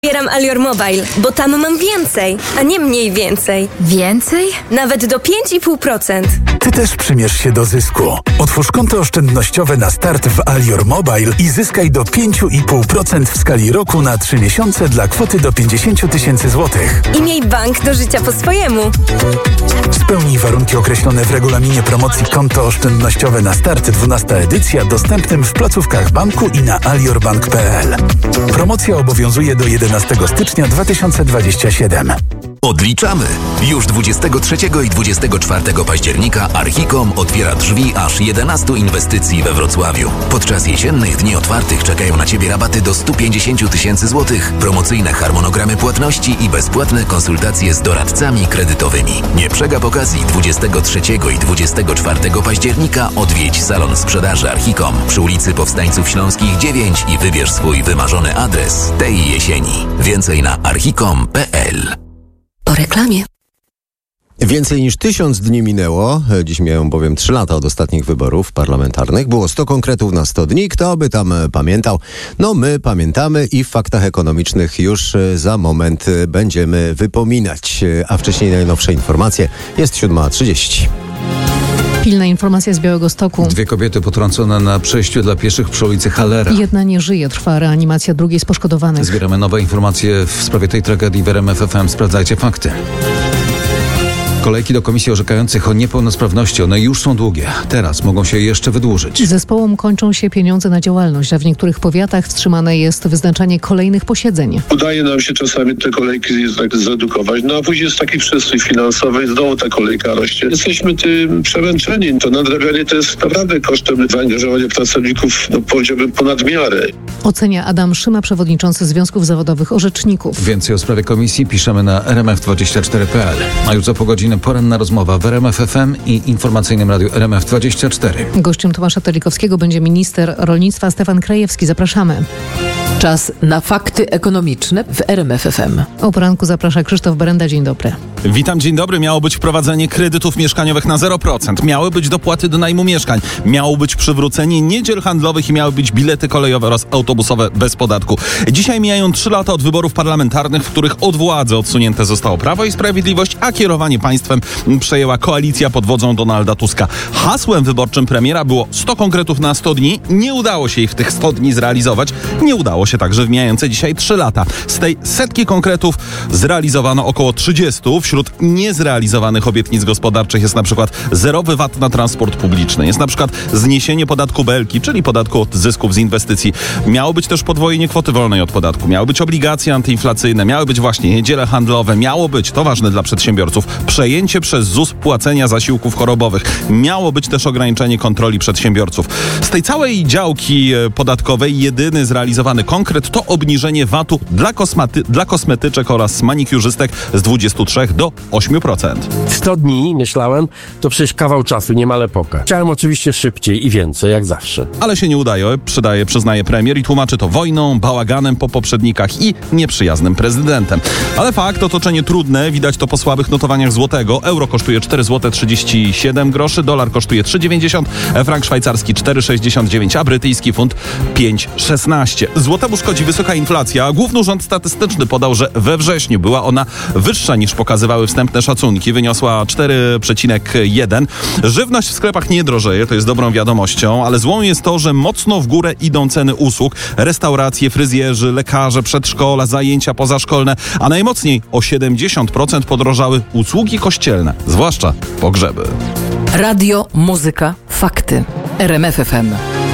Wybieram Alior Mobile, bo tam mam więcej, a nie mniej więcej. Więcej? Nawet do 5,5%. Ty też przymierz się do zysku. Otwórz konto oszczędnościowe na start w Alior Mobile i zyskaj do 5,5% w skali roku na 3 miesiące dla kwoty do 50 000 złotych. I miej bank do życia po swojemu. Spełnij warunki określone w regulaminie promocji Konto oszczędnościowe na start 12. edycja dostępnym w placówkach banku i na aliorbank.pl. Promocja obowiązuje do 11 stycznia 2027. Odliczamy! Już 23 i 24 października Archicom otwiera drzwi aż 11 inwestycji we Wrocławiu. Podczas jesiennych dni otwartych czekają na Ciebie rabaty do 150 000 złotych, promocyjne harmonogramy płatności i bezpłatne konsultacje z doradcami kredytowymi. Nie przegap okazji 23 i 24 października odwiedź salon sprzedaży Archicom przy ulicy Powstańców Śląskich 9 i wybierz swój wymarzony adres tej jesieni. Więcej na archicom.pl. Po reklamie. Więcej niż 1000 dni minęło, dziś mijają bowiem 3 lata od ostatnich wyborów parlamentarnych. Było 100 konkretów na 100 dni, kto by tam pamiętał? No my pamiętamy i w faktach ekonomicznych już za moment będziemy wypominać. A wcześniej najnowsze informacje, jest 7:30. Pilna informacja z Białegostoku. 2 kobiety potrącone na przejściu dla pieszych przy ulicy Hallera. Jedna nie żyje, trwa reanimacja drugiej z poszkodowanych. Zbieramy nowe informacje w sprawie tej tragedii w RMF FM. Sprawdzajcie fakty. Kolejki do komisji orzekających o niepełnosprawności, one już są długie. Teraz mogą się jeszcze wydłużyć. Zespołom kończą się pieniądze na działalność, a w niektórych powiatach wstrzymane jest wyznaczanie kolejnych posiedzeń. Udaje nam się czasami te kolejki tak zredukować, no a później jest taki przestój finansowy i znowu ta kolejka rośnie. Jesteśmy tym przemęczeni. To nadrabianie to jest naprawdę kosztem zaangażowania pracowników, no powiedziałbym, ponad miarę. Ocenia Adam Szyma, przewodniczący Związków Zawodowych Orzeczników. Więcej o sprawie komisji piszemy na rmf24.pl. A już za pół godziny poranna rozmowa w RMF FM i informacyjnym radiu RMF24. Gościem Tomasza Telikowskiego będzie minister rolnictwa Stefan Krajewski. Zapraszamy. Czas na fakty ekonomiczne w RMF FM. O poranku zaprasza Krzysztof Berenda. Dzień dobry. Witam, dzień dobry. Miało być wprowadzenie kredytów mieszkaniowych na 0%. Miały być dopłaty do najmu mieszkań. Miało być przywrócenie niedziel handlowych i miały być bilety kolejowe oraz autobusowe bez podatku. Dzisiaj mijają 3 lata od wyborów parlamentarnych, w których od władzy odsunięte zostało Prawo i Sprawiedliwość, a kierowanie państwem przejęła koalicja pod wodzą Donalda Tuska. Hasłem wyborczym premiera było 100 konkretów na 100 dni. Nie udało się ich w tych 100 dni zrealizować. Nie udało się także w mijające dzisiaj 3 lata. Z tej 100 konkretów zrealizowano około 30. Wśród niezrealizowanych obietnic gospodarczych jest na przykład zerowy VAT na transport publiczny. Jest na przykład zniesienie podatku Belki, czyli podatku od zysków z inwestycji. Miało być też podwojenie kwoty wolnej od podatku. Miały być obligacje antyinflacyjne. Miały być właśnie niedziele handlowe. Miało być, to ważne dla przedsiębiorców, przejęcie przez ZUS płacenia zasiłków chorobowych. Miało być też ograniczenie kontroli przedsiębiorców. Z tej całej działki podatkowej jedyny zrealizowany konkret to obniżenie VAT-u dla kosmetyczek oraz manikiurzystek z 23 do 8%. 100 dni, myślałem, to przecież kawał czasu, niemal epoka. Chciałem oczywiście szybciej i więcej, jak zawsze. Ale się nie udaje, przyznaje premier i tłumaczy to wojną, bałaganem po poprzednikach i nieprzyjaznym prezydentem. Ale fakt, otoczenie trudne, widać to po słabych notowaniach złotego. Euro kosztuje 4,37 zł, dolar kosztuje 3,90, frank szwajcarski 4,69, a brytyjski funt 5,16. Złotemu szkodzi wysoka inflacja. Główny Urząd Statystyczny podał, że we wrześniu była ona wyższa niż pokazywały wstępne szacunki. Wyniosła 4,1. Żywność w sklepach nie drożeje, to jest dobrą wiadomością, ale złą jest to, że mocno w górę idą ceny usług. Restauracje, fryzjerzy, lekarze, przedszkola, zajęcia pozaszkolne, a najmocniej o 70% podrożały usługi kościelne, zwłaszcza pogrzeby. Radio, muzyka, fakty. RMF FM.